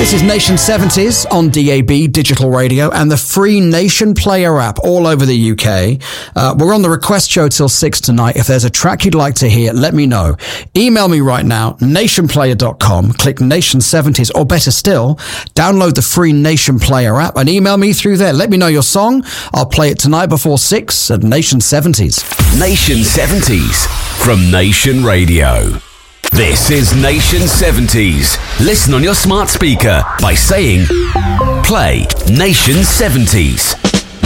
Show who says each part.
Speaker 1: This is Nation 70s on DAB Digital Radio and the free Nation Player app all over the UK. We're on the request show till 6 tonight. If there's a track you'd like to hear, let me know. Email me right now, nationplayer.com, click Nation 70s, or better still, download the free Nation Player app and email me through there. Let me know your song. I'll play it tonight before 6 at Nation 70s.
Speaker 2: Nation 70s from Nation Radio. This is Nation 70s. Listen on your smart speaker by saying, play Nation 70s.